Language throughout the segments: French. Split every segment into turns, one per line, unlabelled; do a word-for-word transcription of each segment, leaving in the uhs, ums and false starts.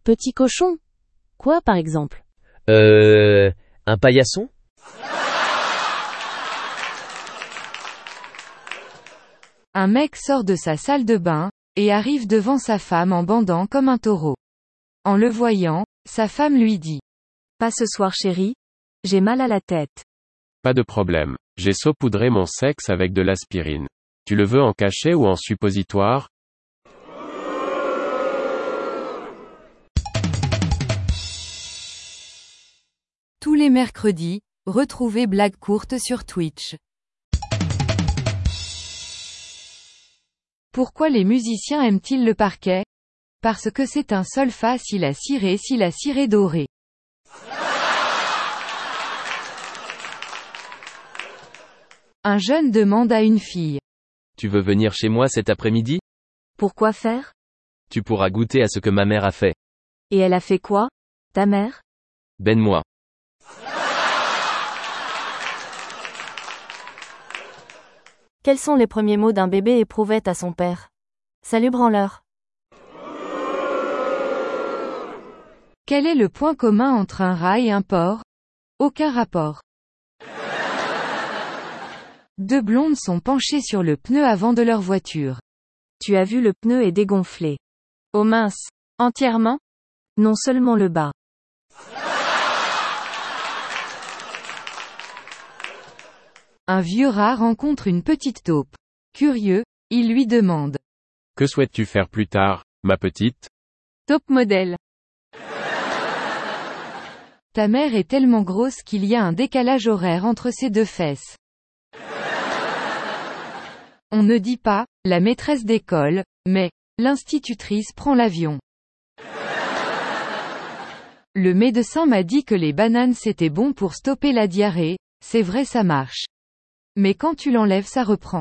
Petit cochon. Quoi, par exemple?
Euh... Un paillasson?
Un mec sort de sa salle de bain, et arrive devant sa femme en bandant comme un taureau. En le voyant, sa femme lui dit.
Pas ce soir chérie. J'ai mal à la tête.
Pas de problème. J'ai saupoudré mon sexe avec de l'aspirine. Tu le veux en cachet ou en suppositoire?
Tous les mercredis, retrouvez Blague courte sur Twitch. Pourquoi les musiciens aiment-ils le parquet? Parce que c'est un sol fa si la ciré si la ciré dorée. Un jeune demande à une fille.
Tu veux venir chez moi cet après-midi?
Pourquoi faire?
Tu pourras goûter à ce que ma mère a fait.
Et elle a fait quoi, ta mère?
Ben-moi.
Quels sont les premiers mots d'un bébé éprouvette à son père? Salut branleur.
Quel est le point commun entre un rat et un porc? Aucun rapport. Deux blondes sont penchées sur le pneu avant de leur voiture.
Tu as vu le pneu est dégonflé. Oh mince. Entièrement? Non seulement le bas.
Un vieux rat rencontre une petite taupe. Curieux, il lui demande.
Que souhaites-tu faire plus tard, ma petite?
Top modèle. Ta mère est tellement grosse qu'il y a un décalage horaire entre ses deux fesses. On ne dit pas, la maîtresse d'école, mais, l'institutrice prend l'avion. Le médecin m'a dit que les bananes c'était bon pour stopper la diarrhée, c'est vrai ça marche. Mais quand tu l'enlèves ça reprend.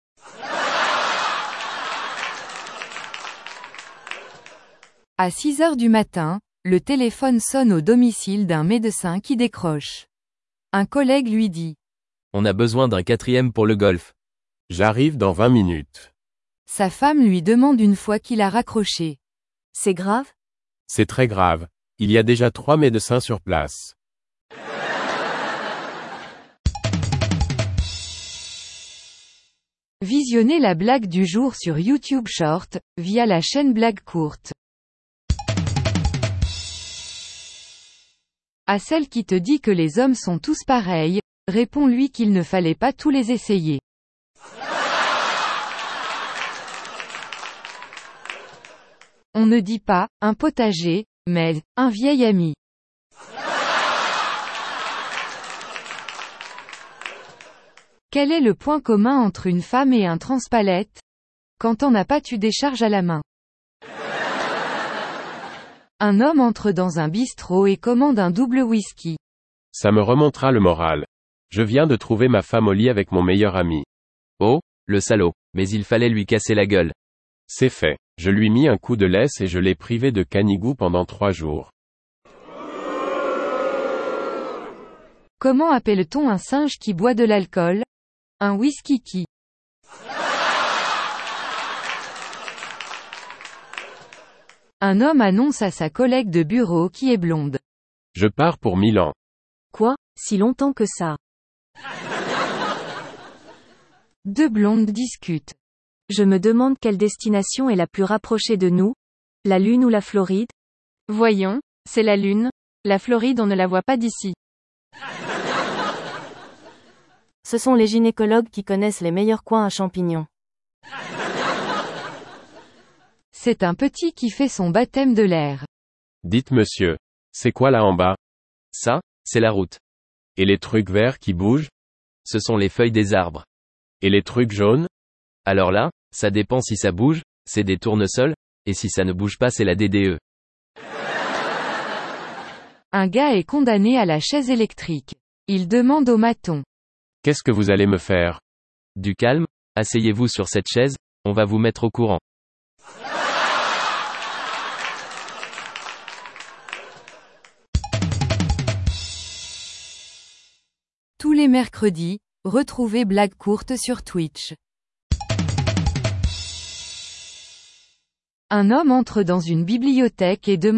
À six heures du matin, le téléphone sonne au domicile d'un médecin qui décroche. Un collègue lui dit.
On a besoin d'un quatrième pour le golf.
J'arrive dans vingt minutes.
Sa femme lui demande une fois qu'il a raccroché.
C'est grave?
C'est très grave. Il y a déjà trois médecins sur place.
Visionnez la blague du jour sur YouTube Short, via la chaîne Blague courte. À celle qui te dit que les hommes sont tous pareils, réponds-lui qu'il ne fallait pas tous les essayer. On ne dit pas, un potager, mais, un vieil ami. Quel est le point commun entre une femme et un transpalette? Quand on n'a pas tu décharges à la main. Un homme entre dans un bistrot et commande un double whisky.
Ça me remontera le moral. Je viens de trouver ma femme au lit avec mon meilleur ami.
Oh, le salaud, mais il fallait lui casser la gueule.
C'est fait. Je lui mis un coup de laisse et je l'ai privé de canigou pendant trois jours.
Comment appelle-t-on un singe qui boit de l'alcool? Un whisky qui. Un homme annonce à sa collègue de bureau qui est blonde.
Je pars pour Milan.
Quoi, si longtemps que ça?
Deux blondes discutent.
Je me demande quelle destination est la plus rapprochée de nous? La Lune ou la Floride?
Voyons, c'est la Lune. La Floride on ne la voit pas d'ici.
Ce sont les gynécologues qui connaissent les meilleurs coins à champignons.
C'est un petit qui fait son baptême de l'air.
Dites monsieur. C'est quoi là en bas?
Ça, c'est la route.
Et les trucs verts qui bougent?
Ce sont les feuilles des arbres.
Et les trucs jaunes?
Alors là, ça dépend si ça bouge, c'est des tournesols, et si ça ne bouge pas c'est la D D E.
Un gars est condamné à la chaise électrique. Il demande au maton.
Qu'est-ce que vous allez me faire?
Du calme, asseyez-vous sur cette chaise, on va vous mettre au courant.
Tous les mercredis, retrouvez Blague courte sur Twitch. Un homme entre dans une bibliothèque et demande